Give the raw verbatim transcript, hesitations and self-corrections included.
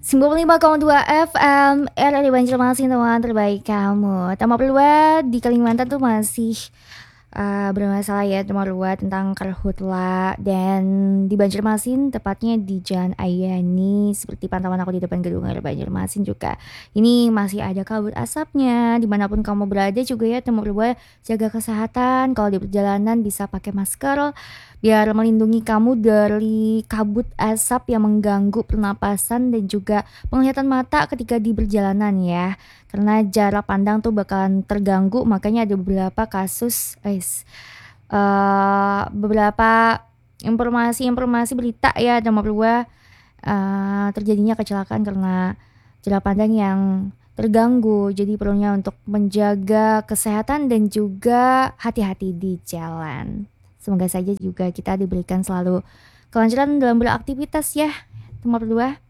sembilan puluh lima koma dua F M R R I Banjarmasin, teman terbaik kamu. Tema Perlua di Kalimantan tuh masih uh, bermasalah ya, Tema Perlua, tentang karhutla. Dan di Banjarmasin, tepatnya di Jalan Ayani, seperti pantauan aku di depan gedung R R I Banjarmasin juga, ini masih ada kabut asapnya. Dimanapun kamu berada juga ya, Tema Perlua, jaga kesehatan. Kalau di perjalanan bisa pakai masker biar melindungi kamu dari kabut asap yang mengganggu pernapasan dan juga penglihatan mata ketika di perjalanan ya. Karena jarak pandang tuh bakalan terganggu, makanya ada beberapa kasus, guys, uh, beberapa informasi-informasi berita ya, nama perlu uh, terjadinya kecelakaan karena jarak pandang yang terganggu. Jadi perlunya untuk menjaga kesehatan dan juga hati-hati di jalan. Semoga saja juga kita diberikan selalu kelancaran dalam beraktivitas ya, nomor dua.